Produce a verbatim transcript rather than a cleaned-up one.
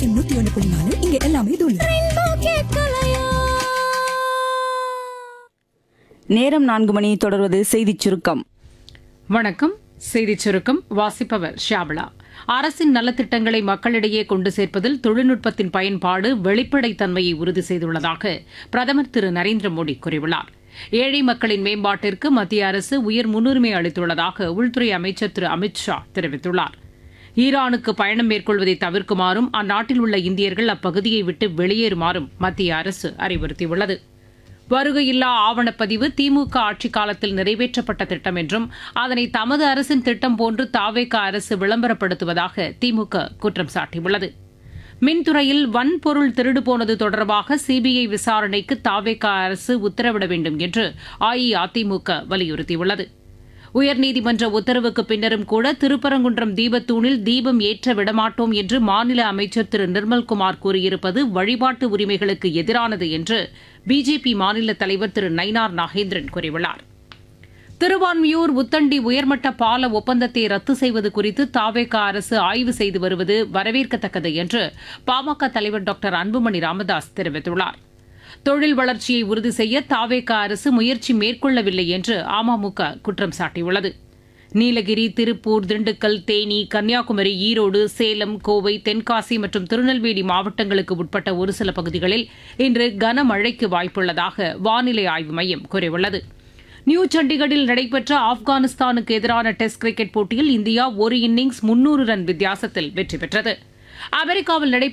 FM நூத்தி ஒன்று புள்ளி நாலு இங்க எல்லாமே தூள். நேரம் நான்கு மணி. தொடர்வது செய்திச் சுருக்கம். வணக்கம். செய்திச் சுருக்கம் வாசிப்பவர் ஷியாமளா. அரசின் நலத்திட்டங்களை மக்களிடையே கொண்டு சேர்ப்பதில் தொழில்நுட்பத்தின் பயன்பாடு வெளிப்படைத்தன்மையை உறுதி செய்துள்ளதாக பிரதமர் திரு நரேந்திர மோடி கூறியுள்ளார். ஏழை மக்களின் மேம்பாட்டிற்கு மத்திய அரசு உயர் முன்னுரிமை அளித்துள்ளதாக உள்துறை அமைச்சர் திரு அமித் ஷா தெரிவித்துள்ளார். ஈரானுக்கு பயணம் மேற்கொள்வதை தவிர்க்குமாறும் அந்நாட்டில் உள்ள இந்தியர்கள் அப்பகுதியை விட்டு வெளியேறுமாறும் மத்திய அரசு அறிவுறுத்தியுள்ளது. வருகையில்லா ஆவணப்பதிவு திமுக ஆட்சிக் காலத்தில் நிறைவேற்றப்பட்ட திட்டம் என்றும் அதனை தமது அரசின் திட்டம் போன்று தாவேகா அரசு விளம்பரப்படுத்துவதாக திமுக குற்றம் சாட்டியுள்ளது. மின்துறையில் வன்பொருள் திருடு போனது தொடர்பாக சிபிஐ விசாரணைக்கு தாவேகா அரசு உத்தரவிட வேண்டும் என்று அஇஅதிமுக வலியுறுத்தியுள்ளது. உயர்நீதிமன்ற உத்தரவுக்கு பின்னரும் கூட திருப்பரங்குன்றம் தீபத்தூணில் தீபம் ஏற்ற விடமாட்டோம் என்று மாநில அமைச்சர் திரு நிர்மல்குமார் கூறியிருப்பது வழிபாட்டு உரிமைகளுக்கு எதிரானது என்று பிஜேபி மாநில தலைவர் திரு நயினார் நாகேந்திரன் கூறியுள்ளார். திருவான்மியூர் உத்தண்டி உயர்மட்ட பால ஒப்பந்தத்தை ரத்து செய்வது குறித்து தாவேகா அரசு ஆய்வு செய்து வருவது வரவேற்கத்தக்கது என்று பாமக தலைவர் டாக்டர் அன்புமணி ராமதாஸ் தெரிவித்துள்ளார். தொழில் வளர்ச்சியை உறுதி செய்ய தாவேகா அரசு முயற்சி மேற்கொள்ளவில்லை என்று அமமுக குற்றம் சாட்டியுள்ளது. நீலகிரி, திருப்பூர், திண்டுக்கல், தேனி, கன்னியாகுமரி, ஈரோடு, சேலம், கோவை, தென்காசி மற்றும் திருநெல்வேலி மாவட்டங்களுக்கு உட்பட்ட ஒரு சில பகுதிகளில் இன்று கனமழைக்கு வாய்ப்புள்ளதாக வானிலை ஆய்வு மையம் கூறியுள்ளது. நியூ சண்டிகரில் நடைபெற்ற ஆப்கானிஸ்தானுக்கு எதிரான டெஸ்ட் கிரிக்கெட் போட்டியில் இந்தியா ஒரு இன்னிங்ஸ் முன்னூறு ரன் வித்தியாசத்தில் வெற்றி பெற்றது. அமெரிக்காவில் நடைபெற்ற